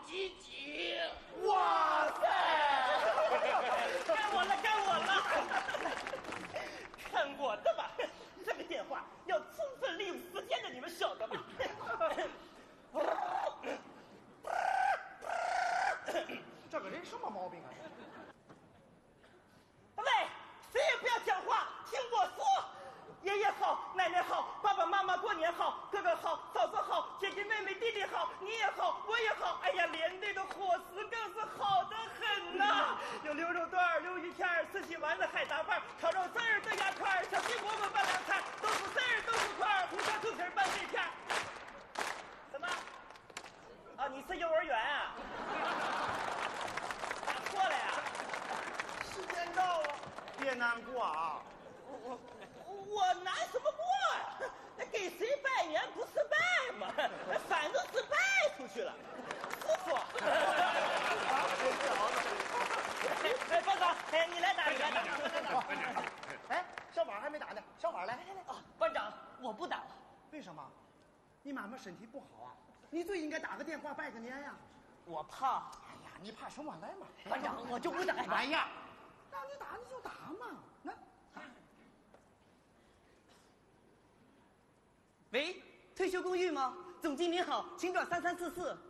几几。 哇塞！ 该我了，看我的吧！这个电话要充分利用时间的，你们晓得吗？ 这个人什么毛病啊？ 喂，谁也不要讲话，听我说。爷爷好，奶奶好，爸爸妈妈过年好，哥哥好，嫂子好，姐姐妹妹弟弟好，你也好，我也好。哎呀，连队的伙食更是好得很呐、有溜肉段、溜鱼片、四喜丸子、海杂饭、烤肉丝儿、豆芽块、小鸡馍馍拌凉菜、豆腐丝儿、豆腐块、红烧兔皮拌碎片。什么？啊，你是幼儿园啊？打错了呀？ 时间到了，别难过啊。 我难什么过呀？那给谁拜年不是拜吗？反正是拜出去了。师傅，哎，班长，哎，你来打，你来打。 哎，小婉还没打呢，小婉来。 啊，班长，我不打了。 为什么？你妈妈身体不好啊，你最应该打个电话拜个年呀。 我怕。 哎呀，你怕什么？来嘛。 班长，我就不打。 哎呀，让你打你就打嘛，那打。 喂，退休公寓吗？总经理好，请转3344。